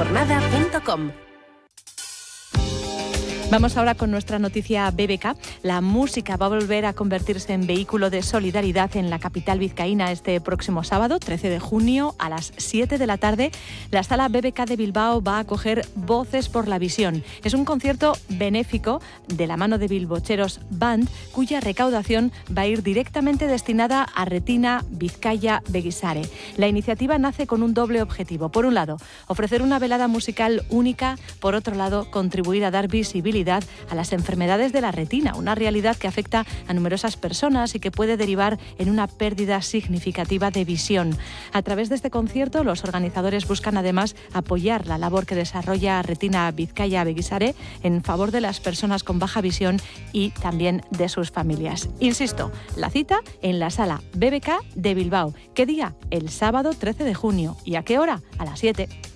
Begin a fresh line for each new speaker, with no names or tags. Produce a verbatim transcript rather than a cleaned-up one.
jornada punto com.
Vamos ahora con nuestra noticia B B K. La música va a volver a convertirse en vehículo de solidaridad en la capital vizcaína este próximo sábado, trece de junio, a las siete de la tarde. La sala B B K de Bilbao va a acoger Voces por la Visión. Es un concierto benéfico de la mano de Bilbocheros Band, cuya recaudación va a ir directamente destinada a Retina Bizkaia Begisare. La iniciativa nace con un doble objetivo. Por un lado, ofrecer una velada musical única. Por otro lado, contribuir a dar visibilidad a las enfermedades de la retina, una realidad que afecta a numerosas personas y que puede derivar en una pérdida significativa de visión. A través de este concierto, los organizadores buscan además apoyar la labor que desarrolla Retina Bizkaia Begisare en favor de las personas con baja visión y también de sus familias. Insisto, la cita en la sala B B K de Bilbao. ¿Qué día? El sábado trece de junio. ¿Y a qué hora? A las siete.